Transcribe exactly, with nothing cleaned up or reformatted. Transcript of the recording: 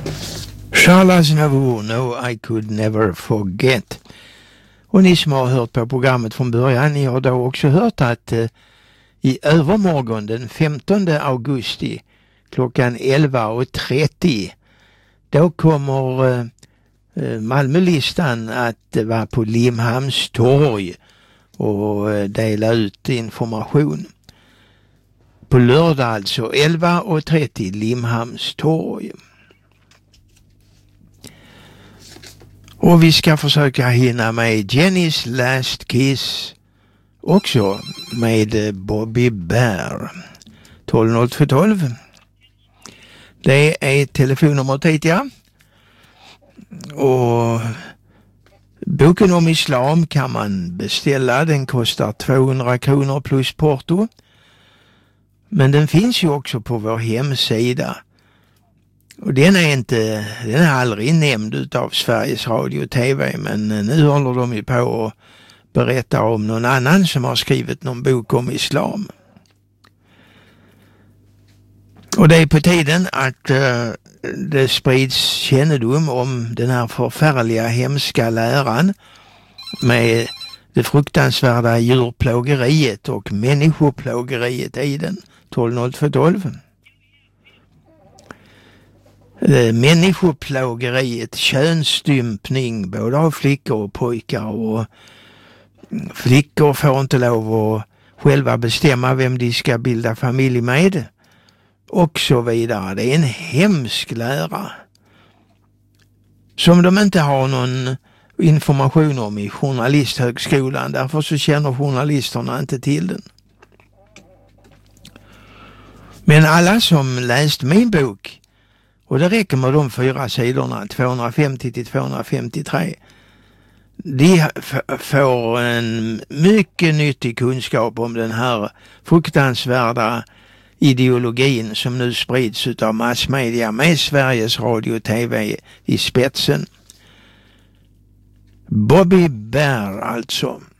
Charles Aznavour, No I Could Never Forget. Och ni som har hört på programmet från början, ni har då också hört att eh, i övermorgon den femtonde augusti klockan elva och trettio då kommer eh, Malmölistan att eh, vara på Limhamns torg och eh, dela ut information. På lördag alltså elva och trettio Limhamns torg. Och vi ska försöka hinna med Jenny's Last Kiss också med Bobby Bear. tolv noll två tolv. Det är telefonnumret hit, ja. Och boken om islam kan man beställa. Den kostar tvåhundra kronor plus porto. Men den finns ju också på vår hemsida. Och den är inte, den är aldrig nämnd utav Sveriges Radio och T V, men nu håller de ju på att berätta om någon annan som har skrivit någon bok om islam. Och det är på tiden att uh, det sprids kännedom om den här förfärliga, hemska läran med det fruktansvärda djurplågeriet och människoplågeriet i den. tolv noll två tolv. Människoplågeriet, könsstympning både av flickor och pojkar, och flickor får inte lov att själva bestämma vem de ska bilda familj med och så vidare. Det är en hemsk lära som de inte har någon information om i journalisthögskolan, därför så känner journalisterna inte till den. Men alla som läst min bok, och det räcker med de fyra sidorna, tvåhundrafemtio till tvåhundrafemtiotre. De f- får en mycket nyttig kunskap om den här fruktansvärda ideologin som nu sprids av massmedia med Sveriges Radio och T V i spetsen. Bobby Bear alltså.